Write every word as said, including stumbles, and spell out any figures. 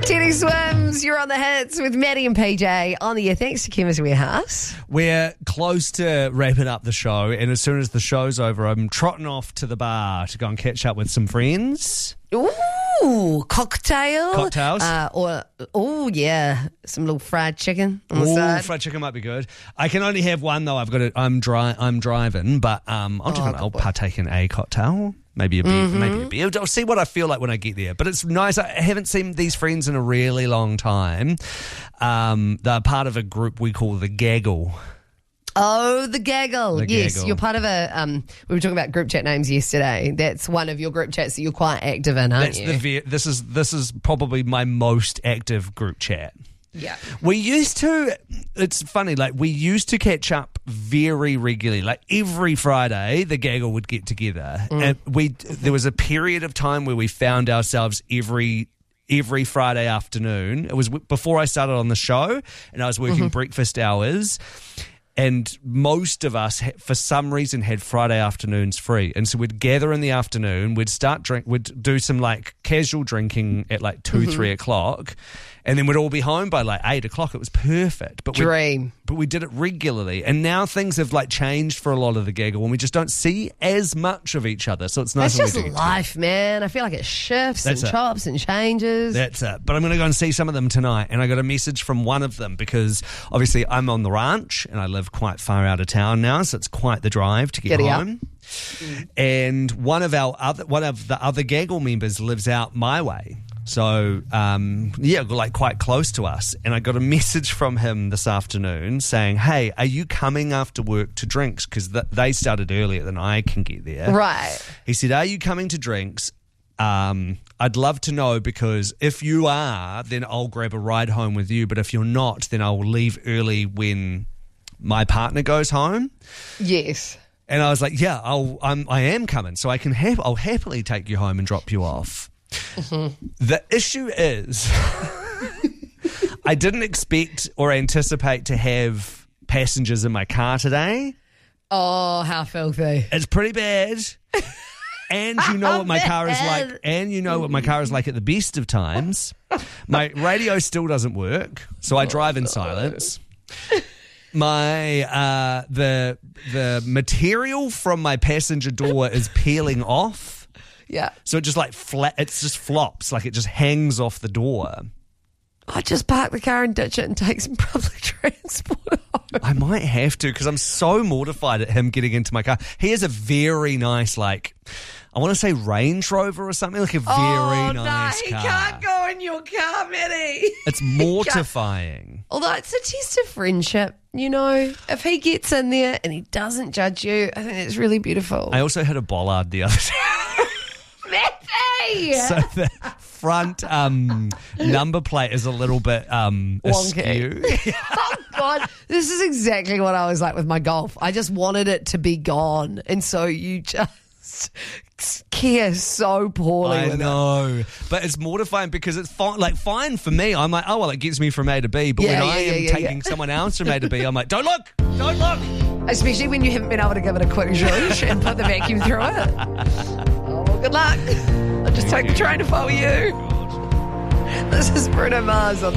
Teddy Swims, you're on the hits with Maddie and P J on the air. Thanks to Chemist Warehouse. We're close to wrapping up the show, and as soon as the show's over, I'm trotting off to the bar to go and catch up with some friends. Ooh, cocktail. Cocktails. Uh, or, oh, yeah, some little fried chicken on the Ooh, side. fried chicken might be good. I can only have one though. I've got to. I'm dry. I'm driving, but um, I'll, Oh, just, I'll partake in a cocktail. Maybe a beer. Mm-hmm. Maybe a beer. I'll see what I feel like when I get there. But it's nice. I haven't seen these friends in a really long time. Um, they're part of a group we call the Gaggle. Oh, the gaggle. The yes, Gaggle. you're part of a, um, we were talking about group chat names yesterday. That's one of your group chats that you're quite active in, aren't That's you? the ve- this is this is probably my most active group chat. yeah. We used to, it's funny, like we used to catch up very regularly. Like every Friday, the Gaggle would get together. Mm. And we, there was a period of time where we found ourselves every every Friday afternoon. It was w- before I started on the show and I was working Mm-hmm. breakfast hours. And most of us, ha- for some reason, had Friday afternoons free. And so we'd gather in the afternoon, we'd start drink, we'd do some like casual drinking at like two, Mm-hmm. three o'clock. And then we'd all be home by like eight o'clock. It was perfect. But we, Dream. but we did it regularly. And now things have like changed for a lot of the Gaggle and we just don't see as much of each other. So it's nice. That's when just we do get life, man. I feel like it shifts That's and it. chops and changes. That's it. But I'm going to go and see some of them tonight. And I got a message from one of them because obviously I'm on the ranch and I live quite far out of town now. So it's quite the drive to get Giddy up. home. And one of our other, one of the other Gaggle members lives out my way. So, um, yeah, like quite close to us. And I got a message from him this afternoon saying, hey, are you coming after work to drinks? Because th- they started earlier than I can get there. Right. He said, are you coming to drinks? Um, I'd love to know because if you are, then I'll grab a ride home with you. But if you're not, then I'll leave early when my partner goes home. Yes. And I was like, yeah, I'll, I'm, I am coming. So I can have, I'll happily take you home and drop you off. Mm-hmm. The issue is I didn't expect or anticipate to have passengers in my car today. Oh, how filthy. It's pretty bad. And you know what my car is Man. like. And you know what my car is like at the best of times. My radio still doesn't work, so I drive in silence. My uh, the the material from my passenger door is peeling off. Yeah. So it just like flat, it just flops, like it just hangs off the door. I just park the car and ditch it and take some public transport home. I might have to because I'm so mortified at him getting into my car. He has a very nice, like, I want to say Range Rover or something, like a very oh, nice no, he car. can't go in your car, Maddie. It's mortifying. Although it's a test of friendship, you know. If he gets in there and he doesn't judge you, I think it's really beautiful. I also had a bollard the other day. Maddie! So the front um, number plate is a little bit um, Wonky. askew. Oh, God. This is exactly what I was like with my golf. I just wanted it to be gone. And so you just care so poorly I with it. know, but it's mortifying because it's fine. Like fine for me, I'm like, oh well, it gets me from A to B. But Yeah, when yeah, I am yeah, yeah, taking yeah. someone else from A to B, I'm like, don't look, don't look. Especially when you haven't been able to give it a quick zhuzh and put the vacuum through it. Oh, well, good luck. I'll just take the train if I were you. This is Bruno Mars on the